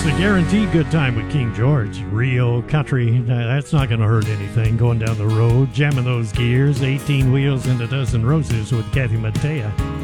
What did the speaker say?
a guaranteed good time with King George. Real country, that's not going to hurt anything. Going down the road, jamming those gears, 18 wheels and a dozen roses with Kathy Mattea.